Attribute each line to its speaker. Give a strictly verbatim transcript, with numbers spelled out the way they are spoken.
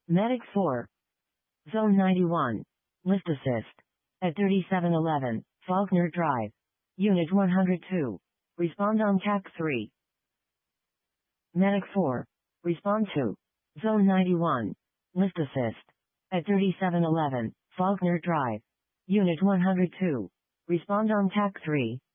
Speaker 1: Medic four. Zone ninety-one. Lift assist. At thirty-seven eleven, Faulkner Drive. Unit one hundred two. Respond on T A C three. Medic four. Respond to. Zone ninety-one. Lift assist. At thirty-seven eleven, Faulkner Drive. Unit one hundred two. Respond on T A C three.